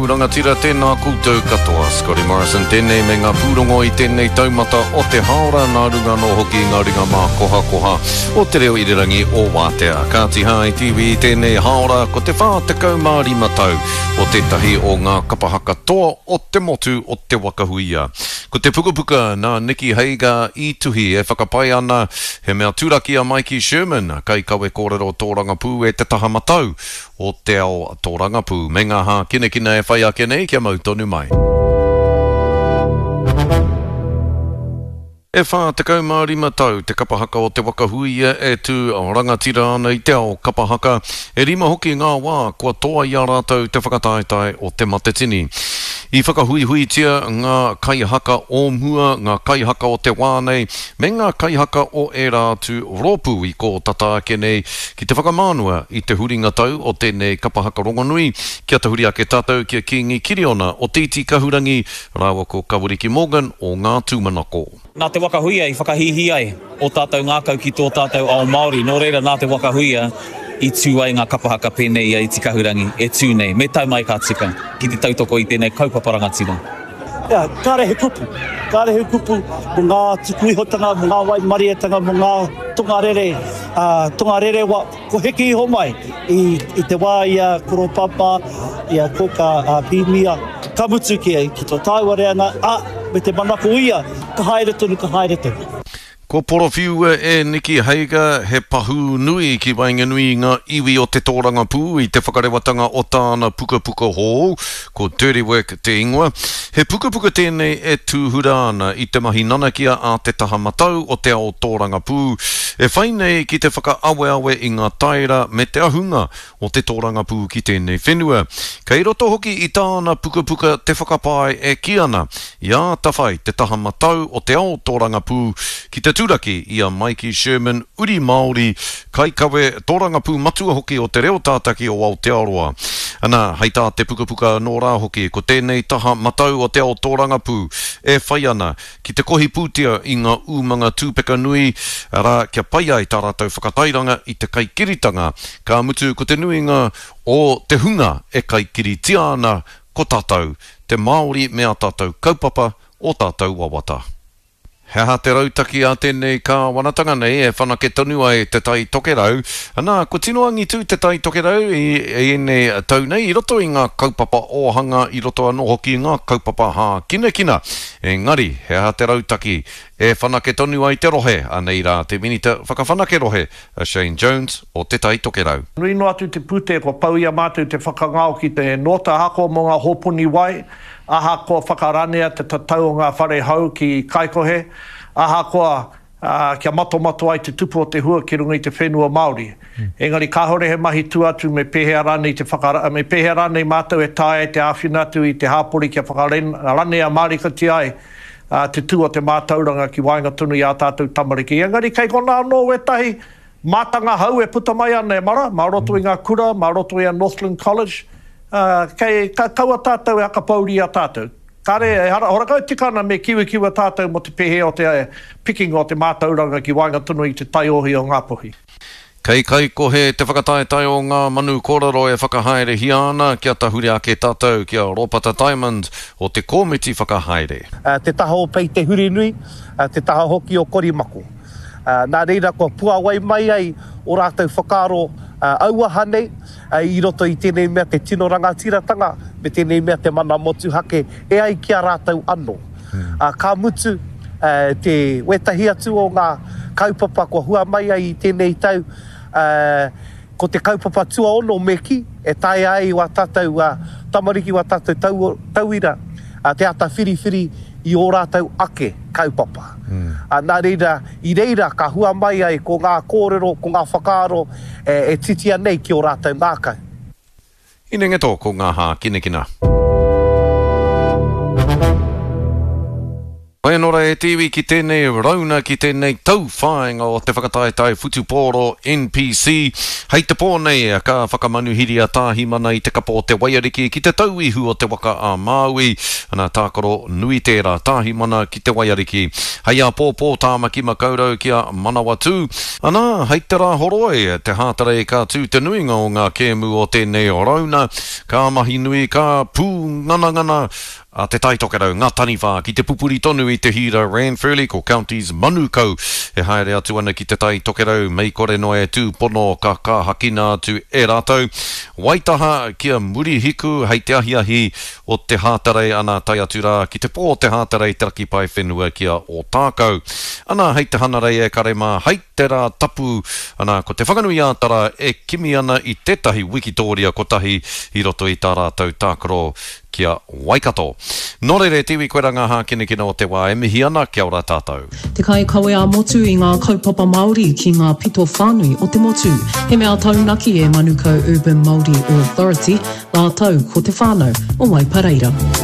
rangatira tēnā koutou katoa. Scotty Morrison tēnei me ngā pūrongo I tēnei taumata o te haora nā runga no hoki ngā ringa mā koha koha o te reo irirangi o Wātea. Ka tiha I TV tēnei haora ko te whā te kaumārima tau o tētahi o ngā kapahaka toa o te motu o te wakahuia. Ko te pukapuka nā Nikki Hager I tuhi e whakapai ana he mea tūraki a Mikey Sherman kai kawe kōrero tō rangapū e te taha matau o te ao tō rangapū. Me ngā hā kina e whai ake nei kia mau tonu mai. E whā te kaumārima tau, te kapahaka o te wakahuia e tū rangatira ana I te ao kapahaka. E rima hoki ngā wā kua toa I a rātou te whakataetai o te matetini. I whakahui tia ngā kaihaka o mua, ngā kaihaka o te wānei, me ngā kaihaka o e rātu rōpū I ko tata ake nei ki te whakamānua I te huringa tau o tēnei kapahaka rongonui. Kia te huri ake tātou kia kingi kiriona o Titi Kahurangi, rāua ko Kawariki Morgan o ngā tūmanako. Nā te wakahuia I whakahihi ai o tātou ngākau ki tō tātou ao Māori. Nō reira nā te wakahuia I tū ai ngā kapahaka pēnei I Te Kahurangi e tū nei. Me tau mai kā tika ki te tautoko I tēnei kaupapa rangatira. Kārehe kupu. Kārehe kupu mo ngā tukuihotanga, mo ngā waimarietanga, mo ngā tongarere. Tongarere wa ko heki iho mai I te wā ia koropapa, ia koka pīmia. Ka mutu ki tō tāua reanga, me te manako ia, ka haere tonu, ka haere tonu. Ko porowhiu e Nikki Hager he pahu nui ki wainganui ngā iwi o te tōranga pū I te whakarewatanga o tāna puka puka hō, ko Dirty Work te ingoa. He puka puka tēnei e tūhura ana I te mahi nanakia a te taha matau o te ao tōranga pū. E whainei ki te whakaawe awe I ngā taira me te ahunga o te tōranga pū ki tēnei whenua. Kei roto hoki I tāna puka puka te whakapai e ki ana I a tawhai te taha matau o te ao tōranga pū ki te tūraki I a Mikey Sherman, uri Māori, kai kawe tōranga pū matua hoki o te reo tātaki o Aotearoa. Ana, hei tā te pukapuka nō rā hoki, ko tēnei taha matau o te ao tōranga pū, e whai ana ki te kohi pūtia I ngā umanga tūpeka nui, rā kia pai ai tā rātou whakatairanga I te kaikiritanga, ka mutu ko te nuinga o te hunga e kaikiritia ana ko tātou, te Māori mea tātou kaupapa o tātou wawata. Hea te rautaki a tēnei ka wanatanga nei e whanake tonu ai te tai tokerau. Ana, ko tino angi tū te tai tokerau I nei tau nei I roto I ngā kaupapa ohanga I roto anō hoki ngā kaupapa hā kina. Engari, hea te rautaki e whanake tonu ai te rohe anei rā te minita whakawhanake rohe a Shane Jones o te tai tokerau. Nui no atu te pute ko pau ia mātou te whakangao ki te nota hako mo ngā hopuni wai. Aha ko whakaranea te tatau o ngā whare hau ki Kaikohe. Aha koa kia mato ai te tupu o te hua ki runga I te whenua Māori. Engari kāhore he mahi tu atu me pehea rānei me pehea rānei mātou e tāe te āwhina atu I te hāpori kia whakaranea mārikati ai te tū o te mātauranga ki wainga tunu I a tātou tamariki. Engari kei kona anō e tahi mātanga hau e puta mai ana e mara. Mā roto I ngā kura, mā roto I a Northland College. Kei kaua tātou e akapauri a tātou. Kare, horakau tikana me kiwikiwa tātou mo te pehe o te picking o te mātauranga ki wainga tunu I te taiohi o Ngāpuhi. Kei kai ko he te whakataetai o ngā manu kōrero e whakahaere hiana kia tahuri ake tātou kia Ropata Diamond o te komiti whakahaere. Te taha o pei te huri nui, te taha hoki o Korimaku. Nā reira ko puawai mai ai o rātou whakaro auaha nei I roto I tēnei mea te tino rangatiratanga me tēnei mea te mana motu hake e ai kia rātou anō. Ka mutu te wetahi atu o ngā kaupapa ko hua mai ai I tēnei tau ko te kaupapa tua ono meki e tae ai wa tātou tamariki wa tātou tauira te ata whiriwhiri I o rātou ake kaupapa. Nā reira, I reira ka hua mai ai ko ngā kōrero, ko ngā whakaaro e titia nei ki o rātou ngākau. Inenge tō ko ngā hā kina. Wainora e tiwi ki tēnei rauna ki tēnei tauwhāinga o te whakataetai Futupōro NPC. Hei te pōnei ka whakamanuhiri a tāhi mana I te kapa o te waiariki ki te tauihu o te waka a Māui. Ana tākaro nui tērā tāhi mana ki te waiariki. Hei a pōpō tāmaki makaurau ki a Manawatu. Ana hei te rā horoi te hātare ka tū te nuinga o ngā kēmu o tēnei rauna. Ka mahi nui ka pū ngana a te taitokerau ngā taniwha ki te pupuri tonu I te hira Ranfurly ko Counties Manukau. E haere atu ana ki te taitokerau mei kore noe tū pono ka hakina atu e rātou. Waitaha kia muri hiku hei te ahiahi o te hātare ana tai atu rā ki te pō te hātare te raki pai whenua kia o tākau. Ana hei te hanarei e karema hei te rā tapu ana ko te whakanui ātara e kimi ana I tētahi Wikitoria kotahi I roto I tā rātou tākaro kia Waikato. Nō reire tiwi koe ranga hākinekina o te wā e mihi ana kia ora tātou. Te kai kawe a motu I ngā kaupapa Māori ki ngā pito whānui o te motu. He mea taunaki e Manukau Urban Māori Authority, ngā tau ko te whānau o Waipareira.